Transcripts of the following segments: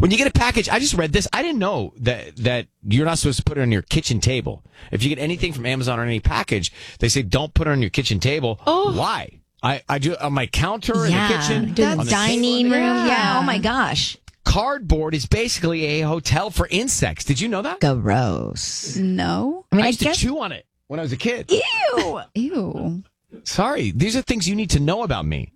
When you get a package, I just read this. I didn't know that you're not supposed to put it on your kitchen table. If you get anything from Amazon or any package, they say don't put it on your kitchen table. Oh. Why? I do on my counter in the kitchen, the on the dining table. room. Yeah. Oh my gosh. Cardboard is basically a hotel for insects. Did you know that? Gross. No. I mean, I used to chew on it when I was a kid. Ew. Ew. Sorry, these are things you need to know about me.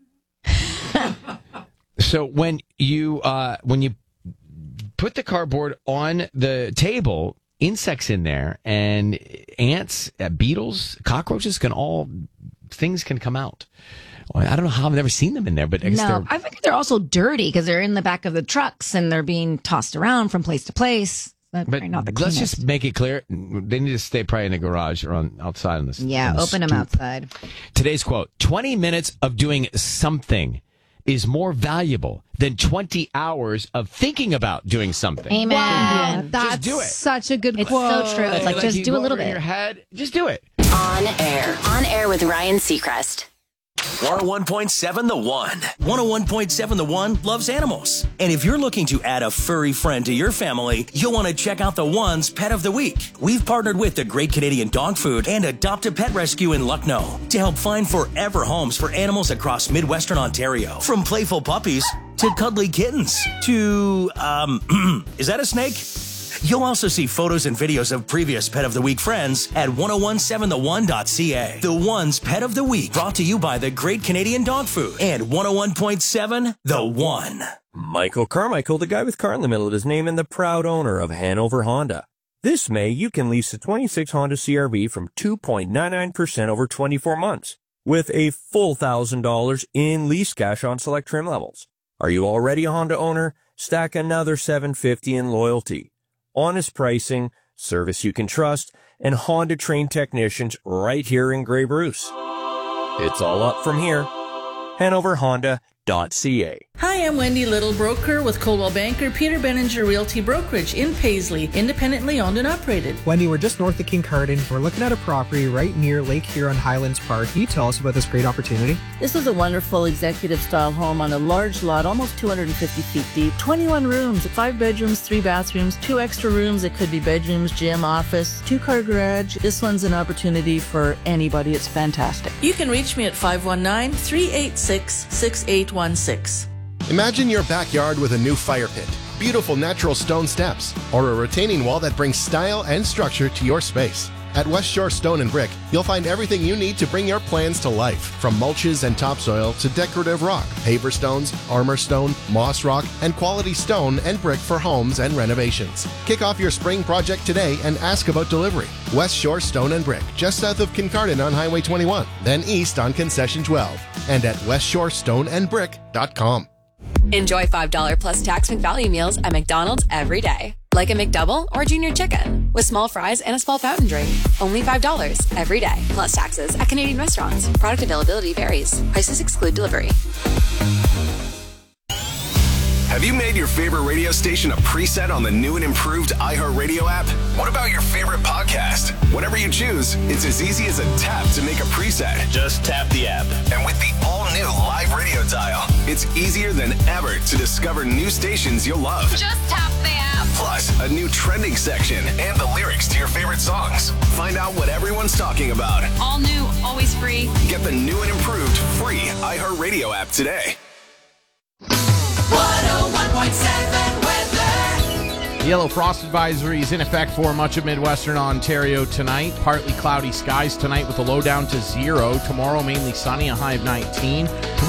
So when you put the cardboard on the table, insects in there, and ants, beetles, cockroaches things can come out. Well, I don't know how I've never seen them in there, but I guess I think they're also dirty because they're in the back of the trucks and they're being tossed around from place to place. But not the let's cleanest. just make it clear: they need to stay probably in the garage or outside on this. Yeah, open them outside. Today's quote: 20 minutes of doing something is more valuable than 20 hours of thinking about doing something. Amen. Wow, Just that's do it. such a good It's quote. so true. It's like just you do a go little over in bit. your head. Just do it. On air with Ryan Seacrest. 101.7 The One. 101.7 The One loves animals. And if you're looking to add a furry friend to your family, you'll want to check out The One's Pet of the Week. We've partnered with the Great Canadian Dog Food and Adopt a Pet Rescue in Lucknow to help find forever homes for animals across Midwestern Ontario. From playful puppies to cuddly kittens to, is that a snake? You'll also see photos and videos of previous Pet of the Week friends at 1017thone.ca. The One's Pet of the Week, brought to you by the Great Canadian Dog Food and 101.7 The One. Michael Carmichael, the guy with car in the middle of his name and the proud owner of Hanover Honda. This May, you can lease a 26 Honda CRV from 2.99% over 24 months with a full $1,000 in lease cash on select trim levels. Are you already a Honda owner? Stack another $750 in loyalty. Honest pricing, service you can trust, and Honda-trained technicians right here in Grey Bruce. It's all up from here. HanoverHonda.ca. Hi, I'm Wendy Little, broker with Coldwell Banker Peter Benninger Realty Brokerage in Paisley, independently owned and operated. Wendy, we're just north of Kincardine. We're looking at a property right near Lake Huron Highlands Park. Can you tell us about this great opportunity? This is a wonderful executive-style home on a large lot, almost 250 feet deep, 21 rooms, 5 bedrooms, 3 bathrooms, 2 extra rooms. It could be bedrooms, gym, office, 2-car garage. This one's an opportunity for anybody. It's fantastic. You can reach me at 519-386-6816. Imagine your backyard with a new fire pit, beautiful natural stone steps, or a retaining wall that brings style and structure to your space. At West Shore Stone and Brick, you'll find everything you need to bring your plans to life, from mulches and topsoil to decorative rock, paver stones, armor stone, moss rock, and quality stone and brick for homes and renovations. Kick off your spring project today and ask about delivery. West Shore Stone and Brick, just south of Kincardine on Highway 21, then east on Concession 12, and at westshorestoneandbrick.com. Enjoy $5 plus tax McValue meals at McDonald's every day. Like a McDouble or Junior Chicken with small fries and a small fountain drink. Only $5 every day, plus taxes at Canadian restaurants. Product availability varies. Prices exclude delivery. Have you made your favorite radio station a preset on the new and improved iHeartRadio app? What about your favorite podcast? Whatever you choose, it's as easy as a tap to make a preset. Just tap the app. And with the all-new live radio dial, it's easier than ever to discover new stations you'll love. Just tap the app. Plus, a new trending section and the lyrics to your favorite songs. Find out what everyone's talking about. All new, always free. Get the new and improved free iHeartRadio app today. 101.7 weather. Yellow frost advisory is in effect for much of Midwestern Ontario tonight. Partly cloudy skies tonight with a low down to 0. Tomorrow mainly sunny, a high of 19.